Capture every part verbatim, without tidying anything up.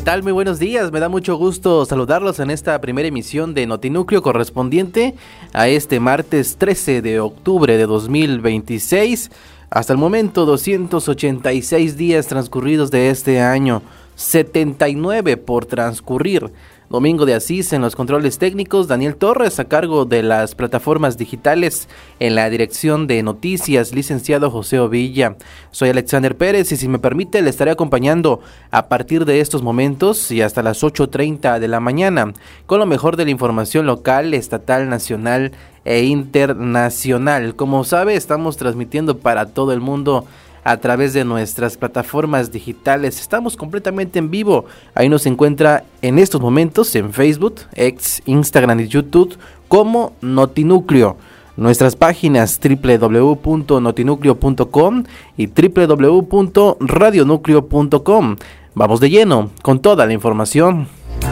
tal? Muy buenos días, me da mucho gusto saludarlos en esta primera emisión de Notinúcleo correspondiente a este martes trece de octubre de dos mil veintiséis. Hasta el momento doscientos ochenta y seis días transcurridos de este año, setenta y nueve por transcurrir. Domingo de Asís en los controles técnicos, Daniel Torres a cargo de las plataformas digitales, en la dirección de noticias, licenciado José Ovilla. Soy Alexander Pérez y si me permite le estaré acompañando a partir de estos momentos y hasta las ocho treinta de la mañana con lo mejor de la información local, estatal, nacional e internacional. Como sabe, estamos transmitiendo para todo el mundo a través de nuestras plataformas digitales. Estamos completamente en vivo. Ahí nos encuentra en estos momentos en Facebook, X, Instagram y YouTube como Notinúcleo. Nuestras páginas doble u doble u doble u punto notinúcleo punto com y doble u doble u doble u punto radionúcleo punto com. Vamos de lleno con toda la información.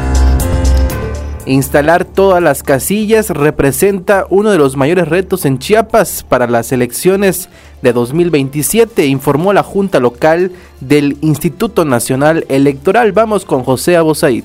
Instalar todas las casillas representa uno de los mayores retos en Chiapas para las elecciones de dos mil veintisiete, informó la Junta Local del Instituto Nacional Electoral. Vamos con José Abosait.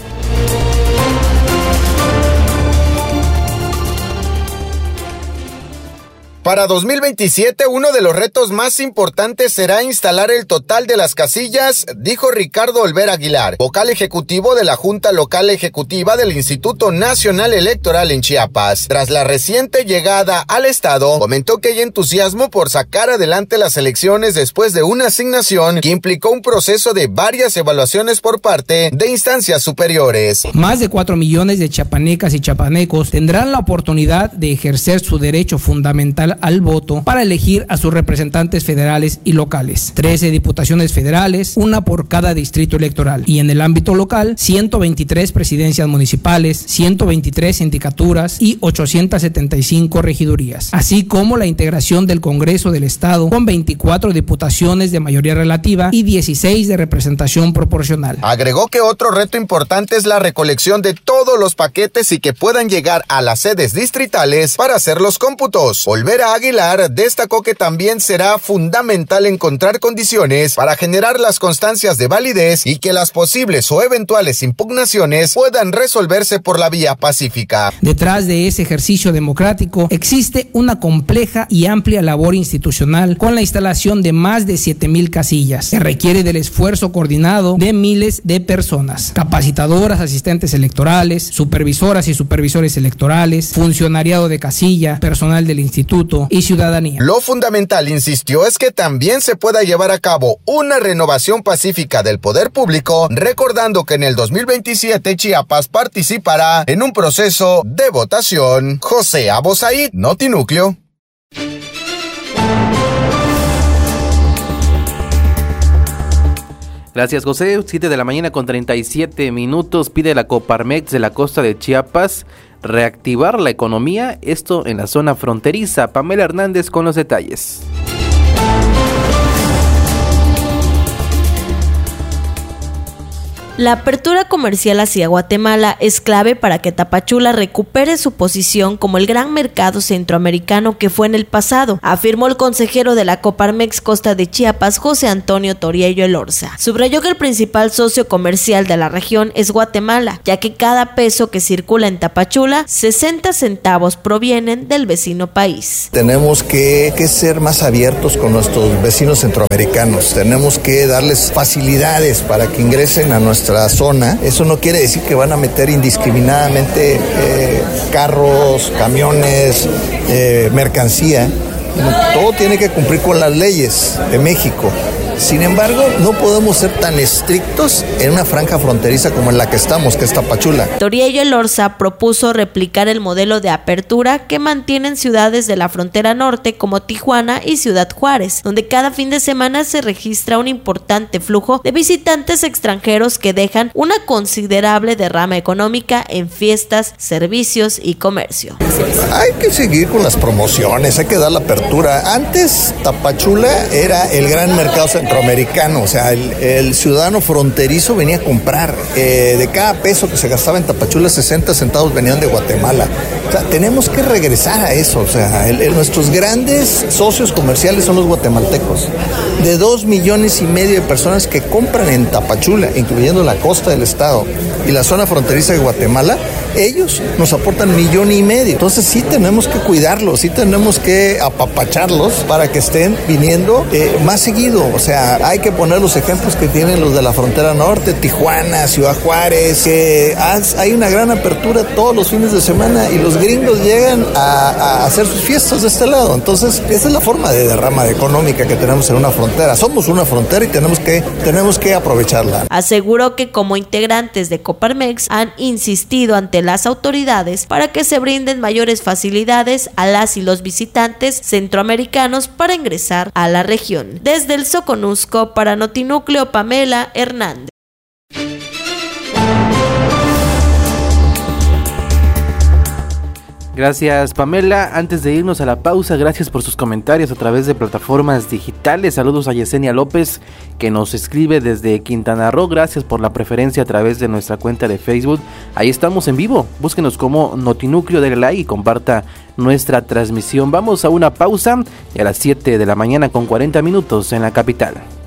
Para dos mil veintisiete, uno de los retos más importantes será instalar el total de las casillas, dijo Ricardo Olvera Aguilar, vocal ejecutivo de la Junta Local Ejecutiva del Instituto Nacional Electoral en Chiapas. Tras la reciente llegada al estado, comentó que hay entusiasmo por sacar adelante las elecciones después de una asignación que implicó un proceso de varias evaluaciones por parte de instancias superiores. Más de cuatro millones de chiapanecas y chiapanecos tendrán la oportunidad de ejercer su derecho fundamental al voto para elegir a sus representantes federales y locales. trece diputaciones federales, una por cada distrito electoral. Y en el ámbito local, ciento veintitrés presidencias municipales, ciento veintitrés sindicaturas y ochocientas setenta y cinco regidurías. Así como la integración del Congreso del Estado con veinticuatro diputaciones de mayoría relativa y dieciséis de representación proporcional. Agregó que otro reto importante es la recolección de todos los paquetes y que puedan llegar a las sedes distritales para hacer los cómputos. Olvera Aguilar destacó que también será fundamental encontrar condiciones para generar las constancias de validez y que las posibles o eventuales impugnaciones puedan resolverse por la vía pacífica. Detrás de ese ejercicio democrático existe una compleja y amplia labor institucional con la instalación de más de siete mil casillas, que requiere del esfuerzo coordinado de miles de personas, capacitadoras, asistentes electorales, supervisoras y supervisores electorales, funcionariado de casilla, personal del instituto y ciudadanía. Lo fundamental, insistió, es que también se pueda llevar a cabo una renovación pacífica del poder público, recordando que en el dos mil veintisiete Chiapas participará en un proceso de votación. José Abosait, Notinúcleo. Gracias, José. siete de la mañana con treinta y siete minutos. Pide la Coparmex de la costa de Chiapas reactivar la economía, esto en la zona fronteriza. Pamela Hernández con los detalles. La apertura comercial hacia Guatemala es clave para que Tapachula recupere su posición como el gran mercado centroamericano que fue en el pasado, afirmó el consejero de la Coparmex Costa de Chiapas, José Antonio Toriello Elorza. Subrayó que el principal socio comercial de la región es Guatemala, ya que cada peso que circula en Tapachula, sesenta centavos provienen del vecino país. Tenemos que, que ser más abiertos con nuestros vecinos centroamericanos, tenemos que darles facilidades para que ingresen a nuestra zona. Eso no quiere decir que van a meter indiscriminadamente eh, carros, camiones, eh, mercancía. Todo tiene que cumplir con las leyes de México. Sin embargo, no podemos ser tan estrictos en una franja fronteriza como en la que estamos, que es Tapachula. Toriello Elorza propuso replicar el modelo de apertura que mantienen ciudades de la frontera norte como Tijuana y Ciudad Juárez, donde cada fin de semana se registra un importante flujo de visitantes extranjeros que dejan una considerable derrama económica en fiestas, servicios y comercio. Hay que seguir con las promociones, hay que dar la apertura. Antes Tapachula era el gran mercado centroamericano, o sea, el, el ciudadano fronterizo venía a comprar. Eh, de cada peso que se gastaba en Tapachula, sesenta centavos venían de Guatemala. O sea, tenemos que regresar a eso. O sea, el, el, nuestros grandes socios comerciales son los guatemaltecos. De dos millones y medio de personas que compran en Tapachula, incluyendo la costa del estado y la zona fronteriza de Guatemala, ellos nos aportan millón y medio. Entonces sí tenemos que cuidarlos, sí tenemos que apapacharlos para que estén viniendo eh, más seguido. O sea, hay que poner los ejemplos que tienen los de la frontera norte, Tijuana, Ciudad Juárez, que hay una gran apertura todos los fines de semana y los gringos llegan a, a hacer sus fiestas de este lado. Entonces esa es la forma de derrama económica que tenemos en una frontera. Somos una frontera y tenemos que, tenemos que aprovecharla. Aseguró que como integrantes de Coparmex han insistido ante las autoridades para que se brinden mayores facilidades a las y los visitantes centroamericanos para ingresar a la región. Desde el Soconusco, para Notinúcleo, Pamela Hernández. Gracias, Pamela. Antes de irnos a la pausa, gracias por sus comentarios a través de plataformas digitales. Saludos a Yesenia López, que nos escribe desde Quintana Roo. Gracias por la preferencia a través de nuestra cuenta de Facebook. Ahí estamos en vivo. Búsquenos como Notinúcleo, denle like y comparta nuestra transmisión. Vamos a una pausa y a las siete de la mañana con cuarenta minutos en la capital.